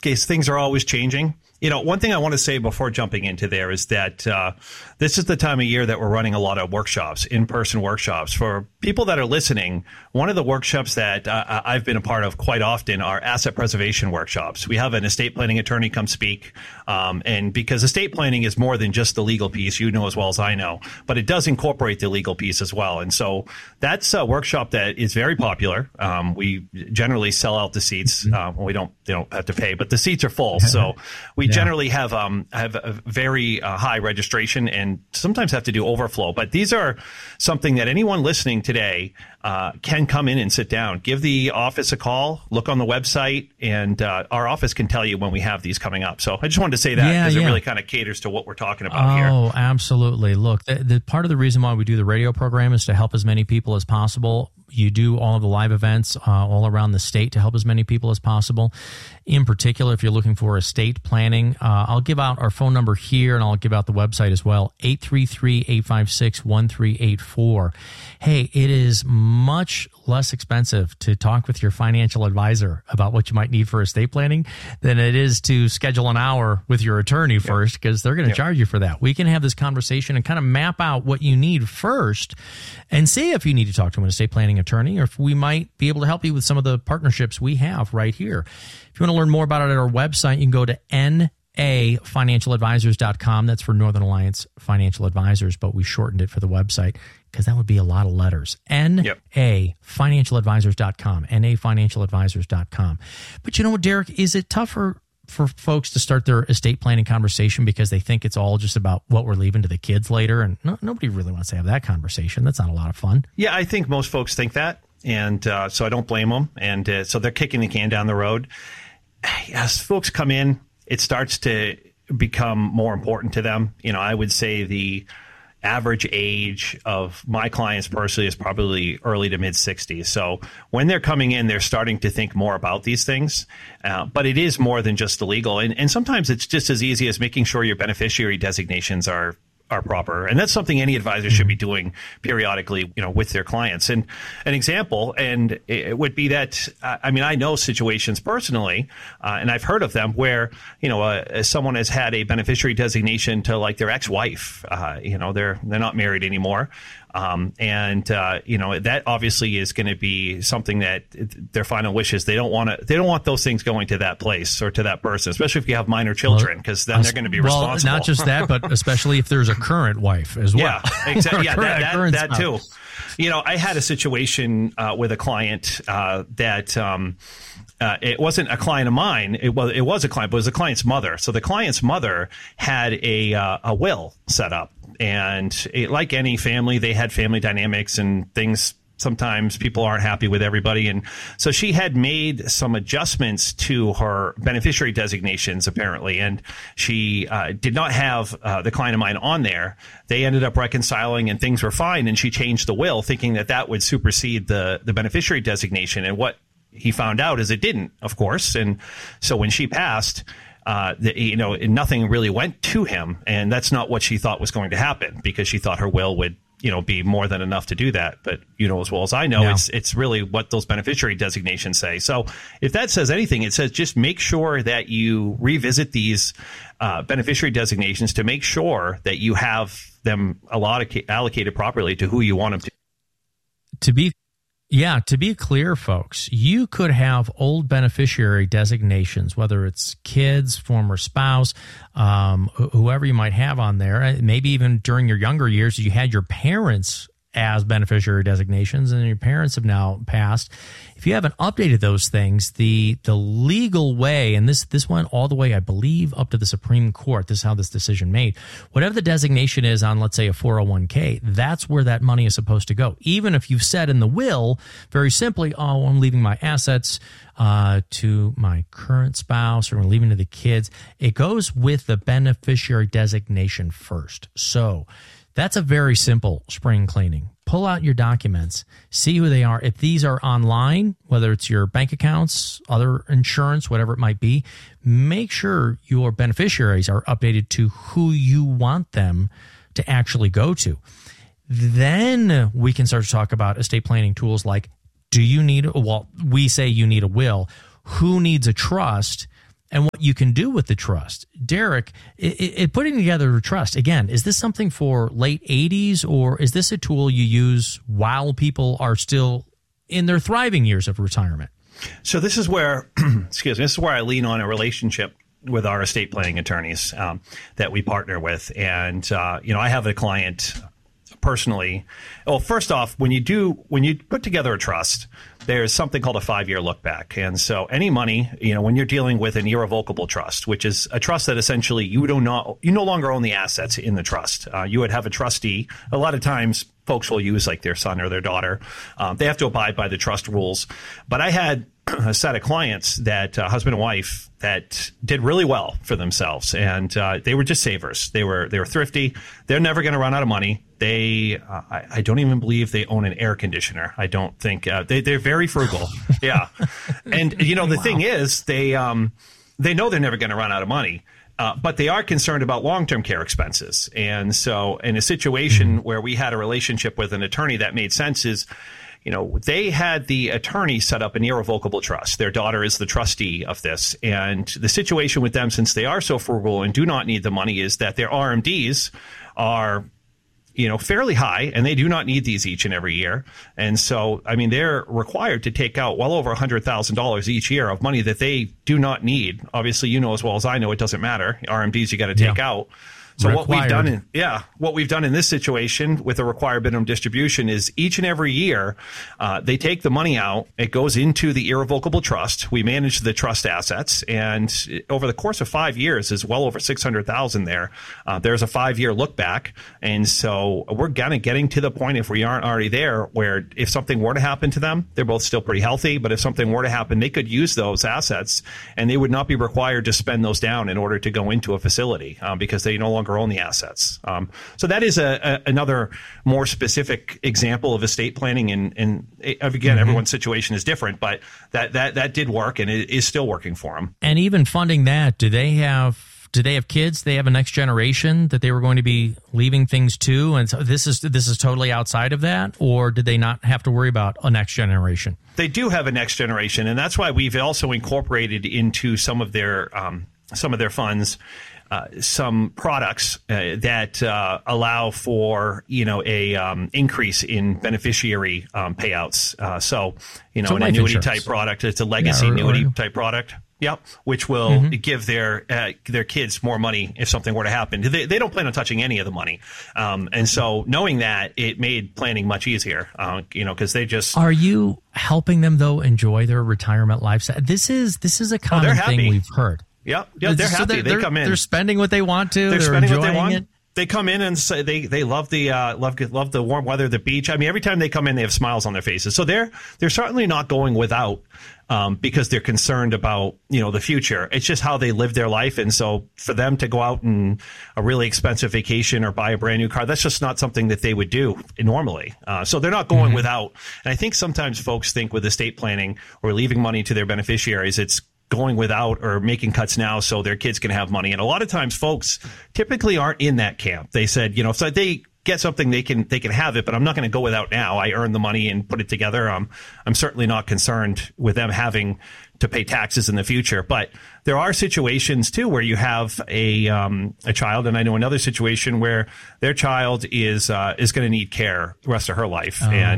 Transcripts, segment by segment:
case things are always changing. One thing I want to say before jumping into there is that this is the time of year that we're running a lot of workshops, in-person workshops. For people that are listening, one of the workshops that I've been a part of quite often are asset preservation workshops. We have an estate planning attorney come speak, and because estate planning is more than just the legal piece, you know as well as I know, but it does incorporate the legal piece as well. And so that's a workshop that is very popular. We generally sell out the seats. They don't have to pay, but the seats are full. So we generally have a very high registration and sometimes have to do overflow. But these are something that anyone listening today can come in and sit down. Give the office a call, look on the website, and our office can tell you when we have these coming up. So I just wanted to say that because it really kind of caters to what we're talking about here. Oh, absolutely. Look, the part of the reason why we do the radio program is to help as many people as possible. You do all of the live events all around the state to help as many people as possible. In particular, if you're looking for estate planning, I'll give out our phone number here, and I'll give out the website as well, 833-856-1384. Hey, it is much less expensive to talk with your financial advisor about what you might need for estate planning than it is to schedule an hour with your attorney first, because they're going to charge you for that. We can have this conversation and kind of map out what you need first and see if you need to talk to an estate planning attorney or if we might be able to help you with some of the partnerships we have right here. If you want to learn more about it at our website, you can go to nafinancialadvisors.com. That's for Northern Alliance Financial Advisors, but we shortened it for the website because that would be a lot of letters. nafinancialadvisors.com, nafinancialadvisors.com. But you know what, Derek, is it tougher for folks to start their estate planning conversation because they think it's all just about what we're leaving to the kids later? And nobody really wants to have that conversation. That's not a lot of fun. Yeah, I think most folks think that. And so I don't blame them. And so they're kicking the can down the road. As folks come in, it starts to become more important to them. I would say the average age of my clients personally is probably early to mid 60s. So when they're coming in, they're starting to think more about these things. But it is more than just the legal. And sometimes it's just as easy as making sure your beneficiary designations are proper. And that's something any advisor should be doing periodically, with their clients. And an example, and it would be that, I know situations personally, and I've heard of them where, someone has had a beneficiary designation to like their ex-wife, they're not married anymore. That obviously is going to be something that their final wish is they don't want those things going to that place or to that person, especially if you have minor children, because then they're going to be responsible. Well, not just that, but especially if there's a current wife as well. Yeah, exactly. Yeah, that too. I had a situation with a client that it wasn't a client of mine. It was a client, but it was a client's mother. So the client's mother had a will set up. And like any family, they had family dynamics and things. Sometimes people aren't happy with everybody. And so she had made some adjustments to her beneficiary designations, apparently. And she did not have the client of mine on there. They ended up reconciling and things were fine. And she changed the will thinking that would supersede the beneficiary designation. And what he found out is it didn't, of course. And so when she passed, nothing really went to him, and that's not what she thought was going to happen because she thought her will would, be more than enough to do that. But as well as I know, it's really what those beneficiary designations say. So if that says anything, it says just make sure that you revisit these beneficiary designations to make sure that you have them allocated properly to who you want them to. To be clear, folks, you could have old beneficiary designations, whether it's kids, former spouse, whoever you might have on there. Maybe even during your younger years, you had your parents as beneficiary designations and your parents have now passed. If you haven't updated those things, the legal way, and this went all the way, I believe, up to the Supreme Court. This is how this decision made. Whatever the designation is on, let's say, a 401k, that's where that money is supposed to go. Even if you've said in the will, very simply, I'm leaving my assets to my current spouse or I'm leaving to the kids, it goes with the beneficiary designation first. So that's a very simple spring cleaning. Pull out your documents, see who they are. If these are online, whether it's your bank accounts, other insurance, whatever it might be, make sure your beneficiaries are updated to who you want them to actually go to. Then we can start to talk about estate planning tools like, we say you need a will. Who needs a trust? and what you can do with the trust. Derek, putting together a trust, again, is this something for late 80s, or is this a tool you use while people are still in their thriving years of retirement? So this is where, this is where I lean on a relationship with our estate planning attorneys that we partner with. And, I have a client personally. Well, first off, when you put together a trust, there's something called a 5-year look back. And so any money, when you're dealing with an irrevocable trust, which is a trust that essentially you no longer own the assets in the trust. You would have a trustee. A lot of times folks will use like their son or their daughter. They have to abide by the trust rules. But I had a set of clients that husband and wife that did really well for themselves, and they were just savers. They were thrifty. They're never going to run out of money. I don't even believe they own an air conditioner. I don't think they're very frugal. Yeah, and the thing is they know they're never going to run out of money. But they are concerned about long-term care expenses. And so in a situation where we had a relationship with an attorney that made sense is, they had the attorney set up an irrevocable trust. Their daughter is the trustee of this. And the situation with them, since they are so frugal and do not need the money, is that their RMDs are fairly high, and they do not need these each and every year. And so, they're required to take out well over $100,000 each year of money that they do not need. Obviously, as well as I know, it doesn't matter. RMDs you got to take out. So required. what we've done in this situation with a required minimum distribution is each and every year they take the money out. It goes into the irrevocable trust. We manage the trust assets, and over the course of 5 years is well over $600,000 there. There's a 5-year look back, and so we're kind of getting to the point, if we aren't already there, where if something were to happen to them, they're both still pretty healthy. But if something were to happen, they could use those assets, and they would not be required to spend those down in order to go into a facility because they no longer own the assets. So that is another more specific example of estate planning. And again, everyone's situation is different, but that did work, and it is still working for them. And even funding that, do they have kids? They have a next generation that they were going to be leaving things to, and so this is totally outside of that, or did they not have to worry about a next generation? They do have a next generation, and that's why we've also incorporated into some of their funds some products that allow for a increase in beneficiary payouts. So an annuity type product. It's a legacy annuity type product. Yep, which will give their kids more money if something were to happen. They don't plan on touching any of the money, and so knowing that, it made planning much easier. Because they just are you helping them though enjoy their retirement lifestyle? This is a common thing we've heard. Yep, they're happy. So they come in. They're spending what they want to. They're spending enjoying what they want. It. They come in and say they love the warm weather, the beach. Every time they come in, they have smiles on their faces. So they're certainly not going without because they're concerned about the future. It's just how they live their life, and so for them to go out on a really expensive vacation or buy a brand new car, that's just not something that they would do normally. So they're not going without. And I think sometimes folks think with estate planning or leaving money to their beneficiaries, it's going without or making cuts now so their kids can have money. And a lot of times folks typically aren't in that camp. They said, so they get something, they can have it, but I'm not going to go without now. I earn the money and put it together. I'm certainly not concerned with them having to pay taxes in the future. But there are situations too where you have a child, and I know another situation where their child is going to need care the rest of her life.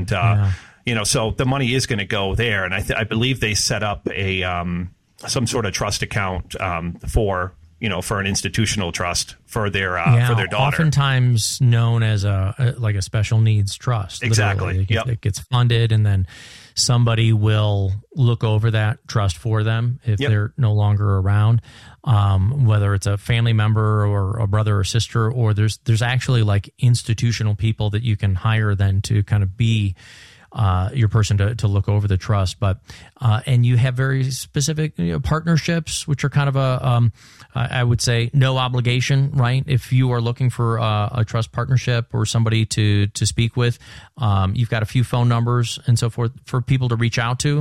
So the money is going to go there. And I believe they set up some sort of trust account for an institutional trust for their daughter. Oftentimes known as a special needs trust. Exactly. It gets funded, and then somebody will look over that trust for them if they're no longer around. Whether it's a family member or a brother or sister, or there's actually like institutional people that you can hire then to kind of be your person to look over the trust. But and you have very specific partnerships, which are kind of I would say no obligation, right? If you are looking for a trust partnership or somebody to speak with, you've got a few phone numbers and so forth for people to reach out to.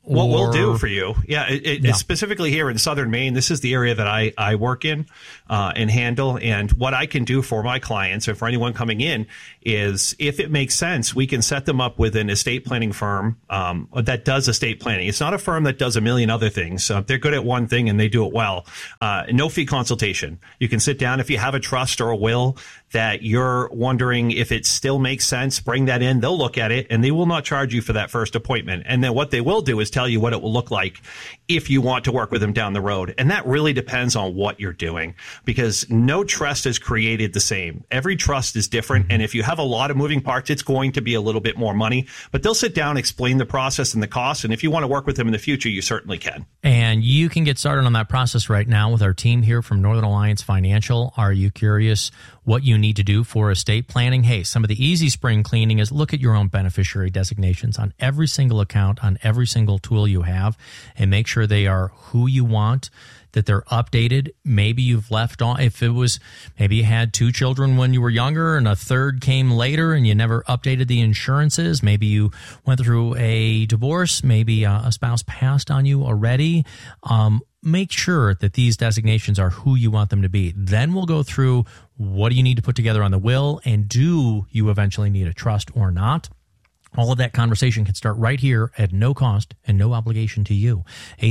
What we'll do for you, it's specifically here in Southern Maine. This is the area that I work in and handle. And what I can do for my clients or for anyone coming in is, if it makes sense, we can set them up with an estate planning firm that does estate planning. It's not a firm that does a million other things. They're good at one thing and they do it well. No fee consultation. You can sit down if you have a trust or a will that you're wondering if it still makes sense, bring that in. They'll look at it and they will not charge you for that first appointment. And then what they will do is tell you what it will look like if you want to work with them down the road. And that really depends on what you're doing, because no trust is created the same. Every trust is different. And if you have a lot of moving parts, it's going to be a little bit more money, but they'll sit down, explain the process and the cost. And if you want to work with them in the future, you certainly can. And you can get started on that process right now with our team here from Northern Alliance Financial. Are you curious what you need to do for estate planning? Hey, some of the easy spring cleaning is look at your own beneficiary designations on every single account, on every single tool you have, and make sure they are who you want, that they're updated. Maybe you've left on, if it was, maybe you had 2 children when you were younger and a third came later and you never updated the insurances. Maybe you went through a divorce. Maybe a spouse passed on you already. Make sure that these designations are who you want them to be. Then we'll go through, what do you need to put together on the will, and do you eventually need a trust or not? All of that conversation can start right here at no cost and no obligation to you.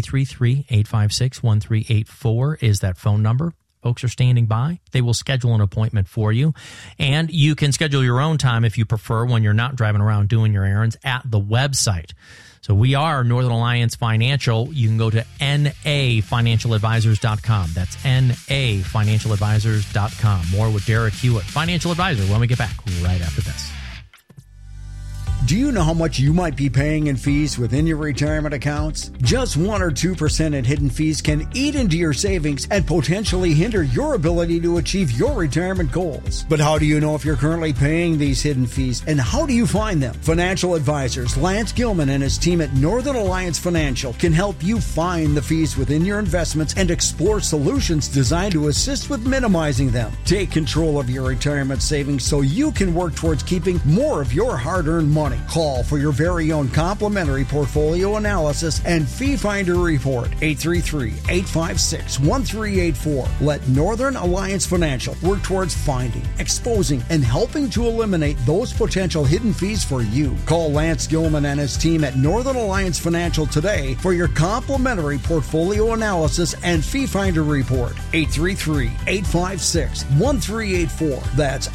833-856-1384 is that phone number. Folks are standing by. They will schedule an appointment for you. And you can schedule your own time if you prefer, when you're not driving around doing your errands, at the website. So we are Northern Alliance Financial. You can go to nafinancialadvisors.com. That's nafinancialadvisors.com. More with Derek Hewitt, Financial Advisor, when we get back right after this. Do you know how much you might be paying in fees within your retirement accounts? Just 1 or 2% in hidden fees can eat into your savings and potentially hinder your ability to achieve your retirement goals. But how do you know if you're currently paying these hidden fees, and how do you find them? Financial advisors Lance Gilman and his team at Northern Alliance Financial can help you find the fees within your investments and explore solutions designed to assist with minimizing them. Take control of your retirement savings so you can work towards keeping more of your hard-earned money. Call for your very own complimentary portfolio analysis and fee finder report. 833-856-1384. Let Northern Alliance Financial work towards finding, exposing, and helping to eliminate those potential hidden fees for you. Call Lance Gilman and his team at Northern Alliance Financial today for your complimentary portfolio analysis and fee finder report. 833-856-1384. That's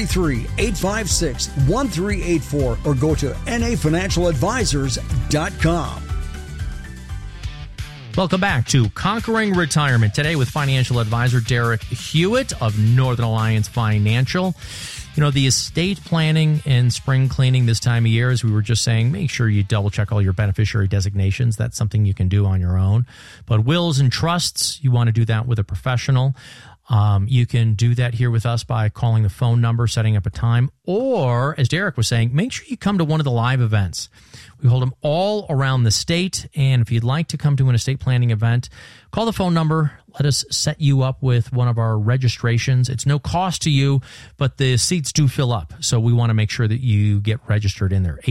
833-856-1384, or go to nafinancialadvisors.com. Welcome back to Conquering Retirement, today with financial advisor Derek Hewitt of Northern Alliance Financial. You know, the estate planning and spring cleaning this time of year, as we were just saying, make sure you double check all your beneficiary designations. That's something you can do on your own. But wills and trusts, you want to do that with a professional. You can do that here with us by calling the phone number, setting up a time, or, as Derek was saying, make sure you come to one of the live events. We hold them all around the state, and if you'd like to come to an estate planning event, call the phone number. Let us set you up with one of our registrations. It's no cost to you, but the seats do fill up, so we want to make sure that you get registered in there.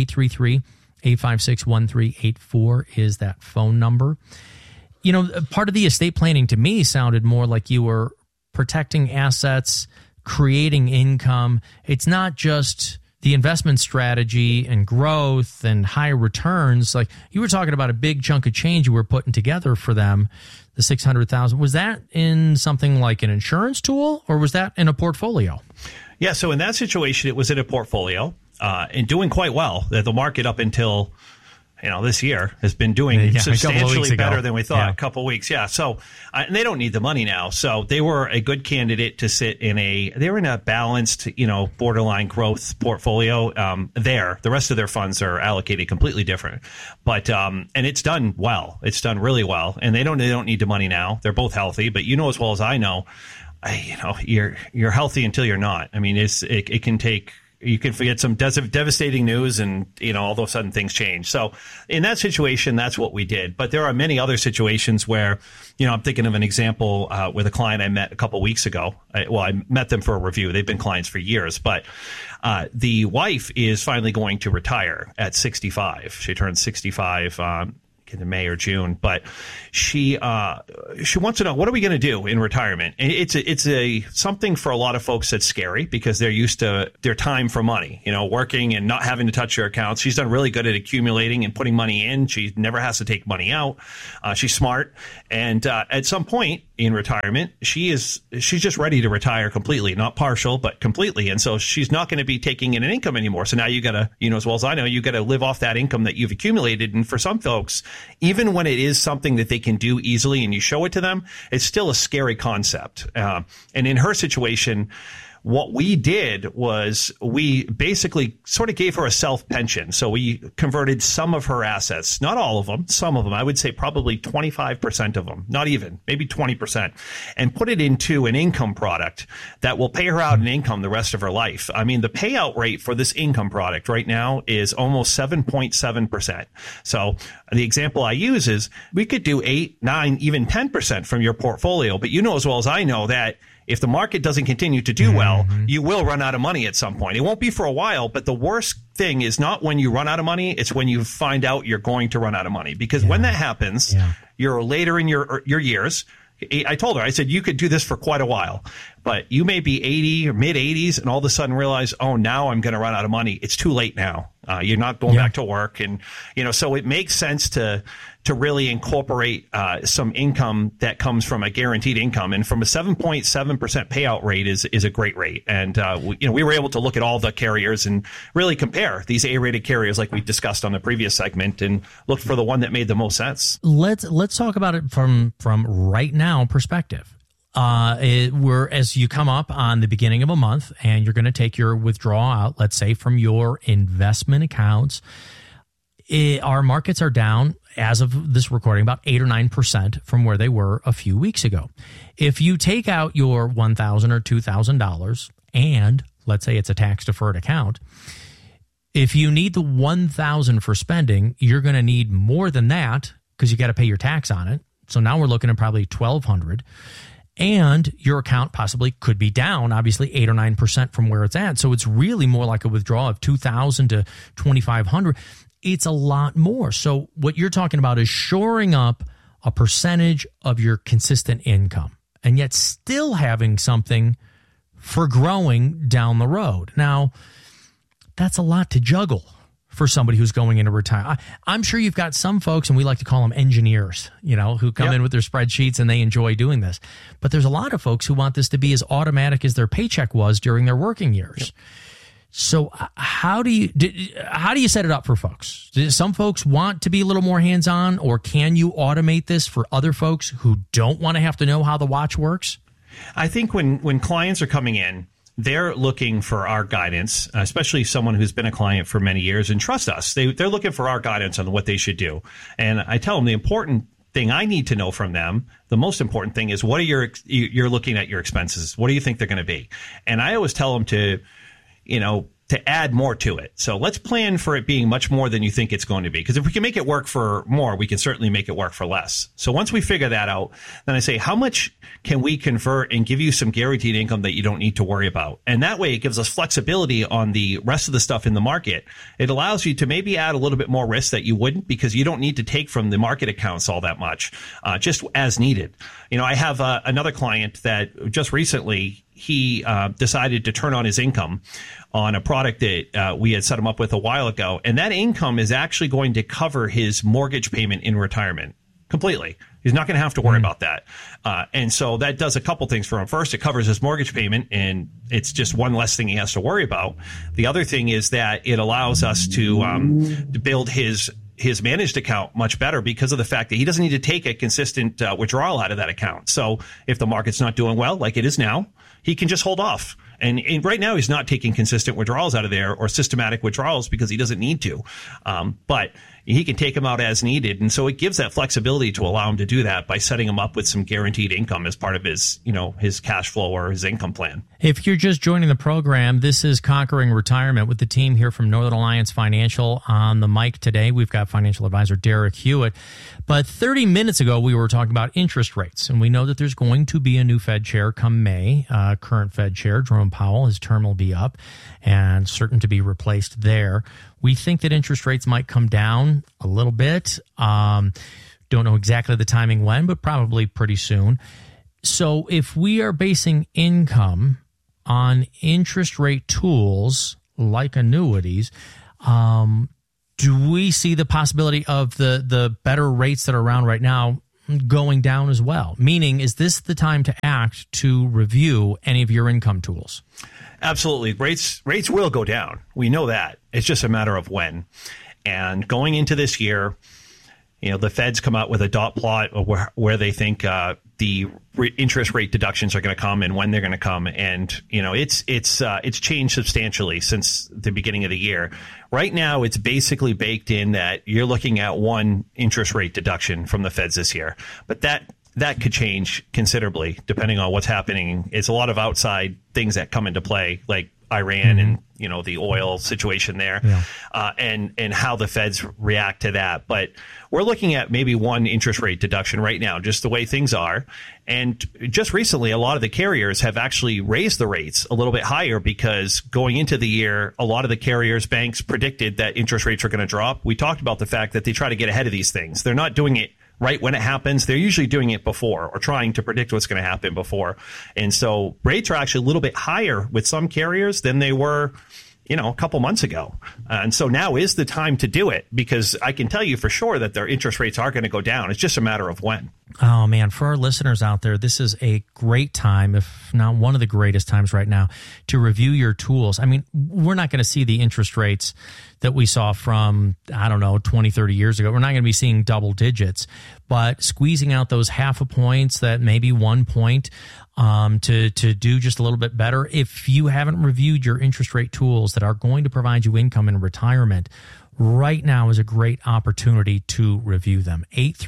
833-856-1384 is that phone number. You know, part of the estate planning to me sounded more like you were protecting assets, creating income. It's not just the investment strategy and growth and high returns. Like, you were talking about a big chunk of change you were putting together for them, the $600,000. Was that in something like an insurance tool, or was that in a portfolio? Yeah, so in that situation, it was in a portfolio and doing quite well. The market up until this year has been doing substantially better than we thought. A couple of weeks, yeah. So, and they don't need the money now. So they were a good candidate to sit in they were in a balanced, borderline growth portfolio. The rest of their funds are allocated completely different. But, and it's done well. It's done really well. And they don't need the money now. They're both healthy, but as well as I know, you're healthy until you're not. I mean, it can take. You can forget some devastating news and, all of a sudden things change. So in that situation, that's what we did. But there are many other situations where, I'm thinking of an example with a client I met a couple weeks ago. I met them for a review. They've been clients for years. But the wife is finally going to retire at 65. She turns 65 back in May or June, but she wants to know, what are we going to do in retirement? And it's something for a lot of folks that's scary because they're used to their time for money, working and not having to touch their accounts. She's done really good at accumulating and putting money in. She never has to take money out. She's smart. And at some point in retirement, she's just ready to retire completely, not partial, but completely. And so she's not going to be taking in an income anymore. So now you got to, as well as I know, you got to live off that income that you've accumulated. And for some folks, even when it is something that they can do easily and you show it to them, it's still a scary concept. And in her situation, what we did was we basically sort of gave her a self-pension. So we converted some of her assets, not all of them, some of them, I would say probably 25% of them, not even, maybe 20%, and put it into an income product that will pay her out an income the rest of her life. I mean, the payout rate for this income product right now is almost 7.7%. So the example I use is we could do 8, 9, even 10% from your portfolio, but as well as I know that if the market doesn't continue to do well, you will run out of money at some point. It won't be for a while, but the worst thing is not when you run out of money. It's when you find out you're going to run out of money. Because when that happens, you're later in your years. I told her, I said, you could do this for quite a while, but you may be 80 or mid 80s and all of a sudden realize, oh, now I'm going to run out of money. It's too late now. You're not going back to work. And, so it makes sense to really incorporate some income that comes from a guaranteed income. And from a 7.7% payout rate is a great rate. And, we were able to look at all the carriers and really compare these A-rated carriers like we discussed on the previous segment and look for the one that made the most sense. Let's talk about it from right now perspective. As you come up on the beginning of a month and you're going to take your withdrawal out, let's say from your investment accounts, our markets are down as of this recording about 8 or 9% from where they were a few weeks ago. If you take out your $1,000 or $2,000 and let's say it's a tax deferred account, if you need the $1,000 for spending, you're going to need more than that because you got to pay your tax on it. So now we're looking at probably $1,200. And your account possibly could be down, obviously 8 or 9% from where it's at. So it's really more like a withdrawal of $2,000 to $2,500. It's a lot more. So what you're talking about is shoring up a percentage of your consistent income and yet still having something for growing down the road. Now, that's a lot to juggle for somebody who's going into retirement. I'm sure you've got some folks, and we like to call them engineers, who come in with their spreadsheets and they enjoy doing this. But there's a lot of folks who want this to be as automatic as their paycheck was during their working years. Yep. So how do you set it up for folks? Do some folks want to be a little more hands-on, or can you automate this for other folks who don't want to have to know how the watch works? I think when clients are coming in, they're looking for our guidance, especially someone who's been a client for many years and trust us. They're looking for our guidance on what they should do. And I tell them the important thing I need to know from them, the most important thing is, what are you're looking at your expenses. What do you think they're going to be? And I always tell them to add more to it. So let's plan for it being much more than you think it's going to be. Because if we can make it work for more, we can certainly make it work for less. So once we figure that out, then I say, how much can we convert and give you some guaranteed income that you don't need to worry about? And that way it gives us flexibility on the rest of the stuff in the market. It allows you to maybe add a little bit more risk that you wouldn't, because you don't need to take from the market accounts all that much, just as needed. I have another client that just recently, he decided to turn on his income on a product that we had set him up with a while ago. And that income is actually going to cover his mortgage payment in retirement completely. He's not going to have to worry about that. And so that does a couple things for him. First, it covers his mortgage payment, and it's just one less thing he has to worry about. The other thing is that it allows us to build his managed account much better because of the fact that he doesn't need to take a consistent withdrawal out of that account. So if the market's not doing well, like it is now, he can just hold off. And right now he's not taking consistent withdrawals out of there or systematic withdrawals because he doesn't need to. But he can take them out as needed. And so it gives that flexibility to allow him to do that by setting him up with some guaranteed income as part of his, his cash flow or his income plan. If you're just joining the program, this is Conquering Retirement with the team here from Northern Alliance Financial. On the mic today, we've got financial advisor Derek Hewitt. But 30 minutes ago, we were talking about interest rates. And we know that there's going to be a new Fed chair come May, current Fed chair, Jerome Powell. His term will be up and certain to be replaced there. We think that interest rates might come down a little bit. Don't know exactly the timing when, but probably pretty soon. So if we are basing income on interest rate tools like annuities, do we see the possibility of the better rates that are around right now going down as well? Meaning, is this the time to act to review any of your income tools? Absolutely. Rates will go down. We know that. It's just a matter of when. And going into this year, the Fed's come out with a dot plot of where they think the interest rate deductions are going to come and when they're going to come. And, it's changed substantially since the beginning of the year. Right now, it's basically baked in that you're looking at one interest rate deduction from the Feds this year. But that could change considerably depending on what's happening. It's a lot of outside things that come into play, like Iran and the oil situation there, and how the Feds react to that. But we're looking at maybe one interest rate deduction right now, just the way things are. And just recently, a lot of the carriers have actually raised the rates a little bit higher because going into the year, a lot of the carriers, banks predicted that interest rates are going to drop. We talked about the fact that they try to get ahead of these things. They're not doing it right when it happens. They're usually doing it before or trying to predict what's going to happen before. And so rates are actually a little bit higher with some carriers than they were, a couple months ago. And so now is the time to do it, because I can tell you for sure that their interest rates are going to go down. It's just a matter of when. Oh, man, for our listeners out there, this is a great time, if not one of the greatest times right now, to review your tools. I mean, we're not going to see the interest rates that we saw from, 20, 30 years ago. We're not going to be seeing double digits, but squeezing out those half a points, that maybe 1 point, to do just a little bit better. If you haven't reviewed your interest rate tools that are going to provide you income in retirement, right now is a great opportunity to review them.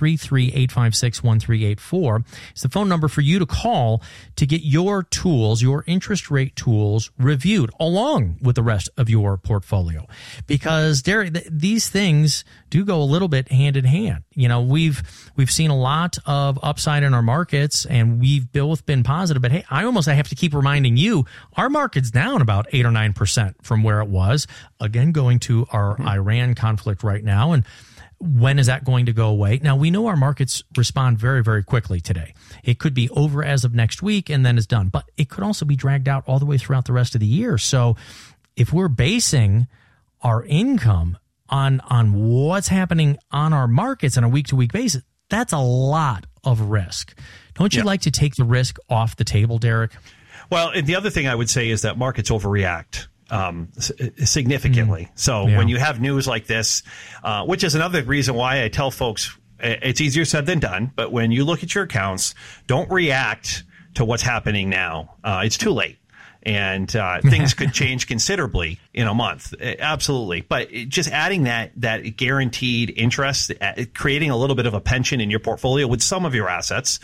833-856-1384 is the phone number for you to call to get your tools, your interest rate tools, reviewed along with the rest of your portfolio. Because, Derek, these things do go a little bit hand in hand. We've seen a lot of upside in our markets, and we've both been positive. But hey, I have to keep reminding you, our market's down about 8 or 9% from where it was. Again, going to our Iran conflict right now. And when is that going to go away? Now, we know our markets respond very, very quickly today. It could be over as of next week and then it's done. But it could also be dragged out all the way throughout the rest of the year. So if we're basing our income on what's happening on our markets on a week-to-week basis, that's a lot of risk. Don't you like to take the risk off the table, Derek? Well, and the other thing I would say is that markets overreact significantly. So when you have news like this, which is another reason why I tell folks it's easier said than done, but when you look at your accounts, don't react to what's happening now. It's too late. And things could change considerably in a month. Absolutely. But just adding that guaranteed interest, creating a little bit of a pension in your portfolio with some of your assets,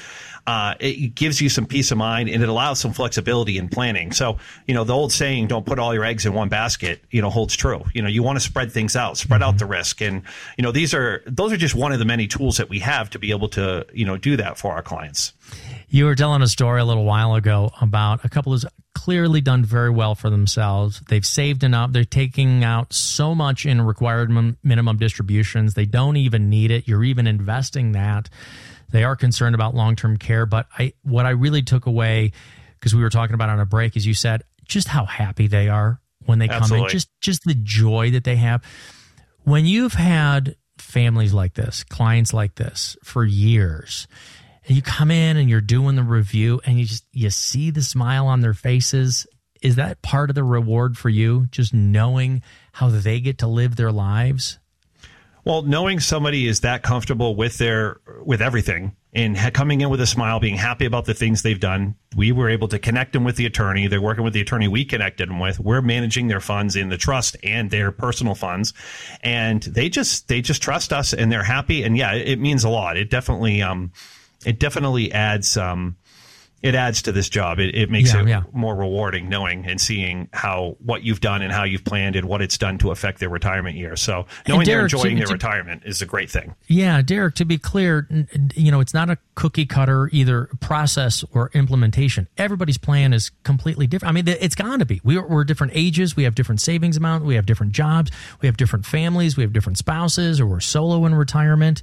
it gives you some peace of mind, and it allows some flexibility in planning. So, the old saying, don't put all your eggs in one basket, holds true. You want to spread things out, spread out the risk. And, those are just one of the many tools that we have to be able to, do that for our clients. You were telling a story a little while ago about a couple who's clearly done very well for themselves. They've saved enough. They're taking out so much in required minimum distributions. They don't even need it. You're even investing that. They are concerned about long-term care. But what I really took away, because we were talking about on a break, is you said just how happy they are when they come in, just the joy that they have. When you've had families like this, clients like this for years, and you come in and you're doing the review and you see the smile on their faces, is that part of the reward for you, just knowing how they get to live their lives? Well, knowing somebody is that comfortable with everything and coming in with a smile, being happy about the things they've done. We were able to connect them with the attorney. They're working with the attorney we connected them with. We're managing their funds in the trust and their personal funds. And they just trust us, and they're happy. And yeah, it means a lot. It definitely adds It adds to this job. It makes it more rewarding knowing and seeing what you've done and how you've planned and what it's done to affect their retirement year. So knowing they're enjoying their retirement is a great thing. Yeah, Derek, to be clear, it's not a cookie cutter either process or implementation. Everybody's plan is completely different. I mean, it's got to be. We're different ages. We have different savings amount. We have different jobs. We have different families. We have different spouses, or we're solo in retirement.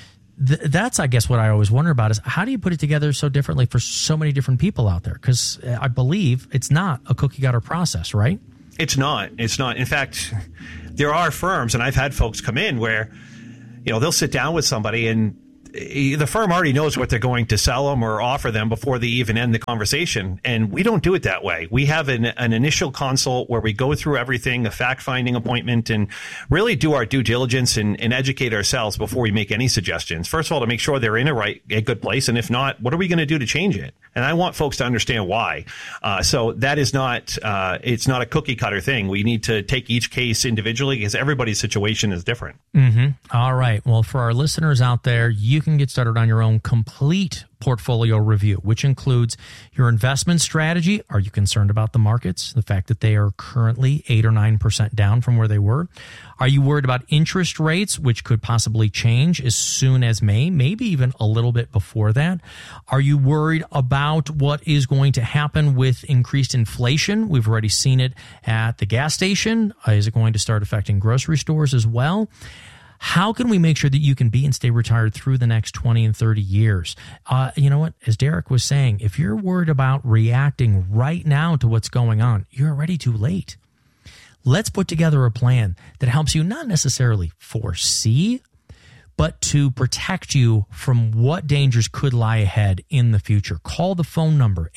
That's, I guess, what I always wonder about is how do you put it together so differently for so many different people out there? Because I believe it's not a cookie cutter process, right? It's not. It's not. In fact, there are firms, and I've had folks come in where, they'll sit down with somebody and the firm already knows what they're going to sell them or offer them before they even end the conversation. And we don't do it that way. We have an initial consult where we go through everything, a fact-finding appointment, and really do our due diligence and educate ourselves before we make any suggestions. First of all, to make sure they're in a good place. And if not, what are we going to do to change it? And I want folks to understand why. So that is not, it's not a cookie cutter thing. We need to take each case individually because everybody's situation is different. Mm-hmm. All right. Well, for our listeners out there, you can get started on your own complete portfolio review, which includes your investment strategy. Are you concerned about the markets? The fact that they are currently 8 or 9% down from where they were? Are you worried about interest rates, which could possibly change as soon as May, maybe even a little bit before that? Are you worried about what is going to happen with increased inflation? We've already seen it at the gas station. Is it going to start affecting grocery stores as well? How can we make sure that you can be and stay retired through the next 20 and 30 years? You know what? As Derek was saying, if you're worried about reacting right now to what's going on, you're already too late. Let's put together a plan that helps you not necessarily foresee, but to protect you from what dangers could lie ahead in the future. Call the phone number,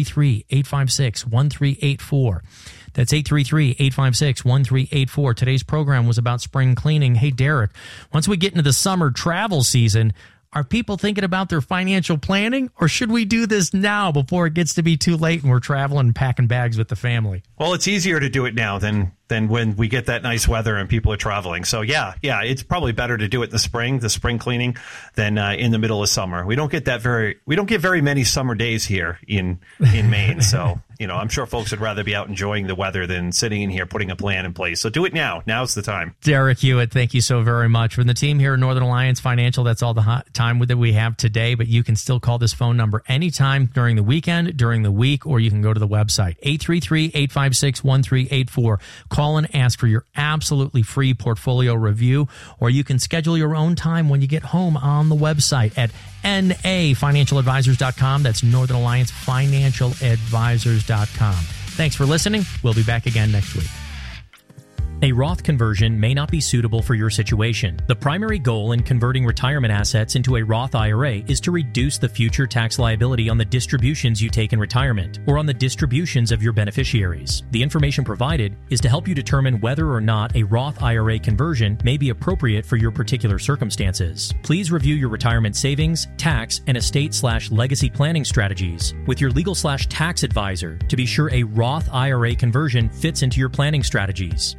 833-856-1384. That's 833-856-1384. Today's program was about spring cleaning. Hey, Derek, once we get into the summer travel season, are people thinking about their financial planning, or should we do this now before it gets to be too late and we're traveling and packing bags with the family? Well, it's easier to do it now than when we get that nice weather and people are traveling. So yeah, it's probably better to do it in the spring cleaning, than in the middle of summer. We don't get very many summer days here in Maine. So, I'm sure folks would rather be out enjoying the weather than sitting in here putting a plan in place. So do it now. Now's the time. Derek Hewitt, thank you so very much. From the team here at Northern Alliance Financial, that's all the time that we have today, but you can still call this phone number anytime during the weekend, during the week, or you can go to the website, 833-856-1384. Call and ask for your absolutely free portfolio review, or you can schedule your own time when you get home on the website at nafinancialadvisors.com. That's Northern Alliance Financialadvisors.com. Thanks for listening. We'll be back again next week. A Roth conversion may not be suitable for your situation. The primary goal in converting retirement assets into a Roth IRA is to reduce the future tax liability on the distributions you take in retirement or on the distributions of your beneficiaries. The information provided is to help you determine whether or not a Roth IRA conversion may be appropriate for your particular circumstances. Please review your retirement savings, tax, and estate/legacy planning strategies with your legal/tax advisor to be sure a Roth IRA conversion fits into your planning strategies.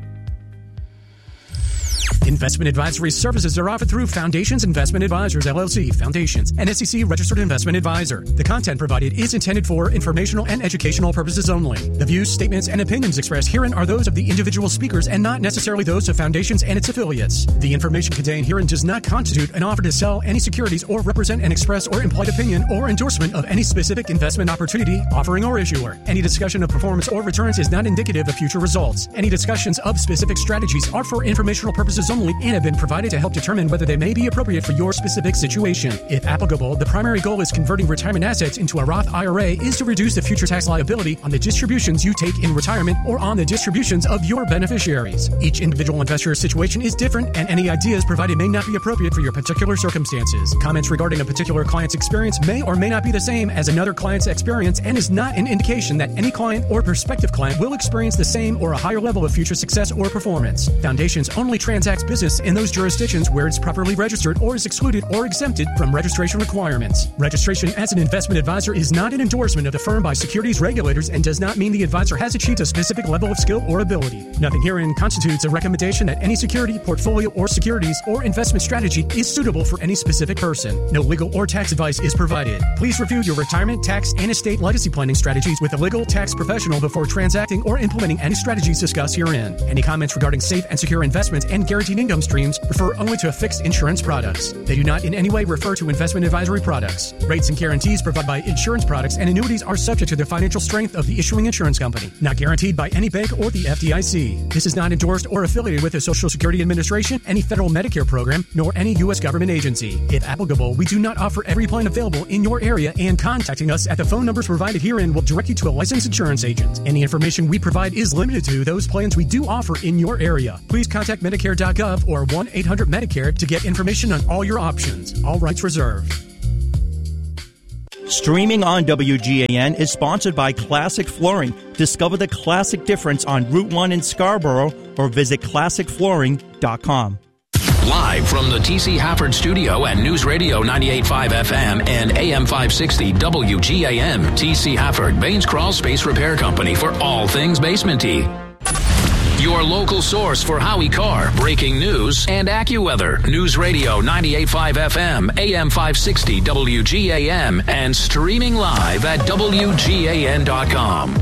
Investment advisory services are offered through Foundations Investment Advisors, LLC, Foundations, an SEC-registered investment advisor. The content provided is intended for informational and educational purposes only. The views, statements, and opinions expressed herein are those of the individual speakers and not necessarily those of Foundations and its affiliates. The information contained herein does not constitute an offer to sell any securities or represent an express or implied opinion or endorsement of any specific investment opportunity, offering, or issuer. Any discussion of performance or returns is not indicative of future results. Any discussions of specific strategies are for informational purposes only and have been provided to help determine whether they may be appropriate for your specific situation. If applicable, the primary goal is converting retirement assets into a Roth IRA is to reduce the future tax liability on the distributions you take in retirement or on the distributions of your beneficiaries. Each individual investor's situation is different, and any ideas provided may not be appropriate for your particular circumstances. Comments regarding a particular client's experience may or may not be the same as another client's experience and is not an indication that any client or prospective client will experience the same or a higher level of future success or performance. Foundations only transact transacts business in those jurisdictions where it's properly registered or is excluded or exempted from registration requirements. Registration as an investment advisor is not an endorsement of the firm by securities regulators and does not mean the advisor has achieved a specific level of skill or ability. Nothing herein constitutes a recommendation that any security, portfolio, or securities or investment strategy is suitable for any specific person. No legal or tax advice is provided. Please review your retirement, tax, and estate legacy planning strategies with a legal tax professional before transacting or implementing any strategies discussed herein. Any comments regarding safe and secure investments and guaranteed income streams refer only to fixed insurance products. They do not in any way refer to investment advisory products. Rates and guarantees provided by insurance products and annuities are subject to the financial strength of the issuing insurance company, not guaranteed by any bank or the FDIC. This is not endorsed or affiliated with the Social Security Administration, any federal Medicare program, nor any U.S. government agency. If applicable, we do not offer every plan available in your area, and contacting us at the phone numbers provided herein will direct you to a licensed insurance agent. Any information we provide is limited to those plans we do offer in your area. Please contact Medicare.gov or 1-800-MEDICARE to get information on all your options. All rights reserved. Streaming on WGAN is sponsored by Classic Flooring. Discover the classic difference on Route 1 in Scarborough or visit ClassicFlooring.com. Live from the T.C. Hafford Studio and News Radio 98.5 FM and AM 560 WGAM, T.C. Hafford, Baines Crawl Space Repair Company for all things basement-y. Your local source for Howie Carr, breaking news, and AccuWeather. News Radio 98.5 FM, AM 560 WGAM, and streaming live at WGAN.com.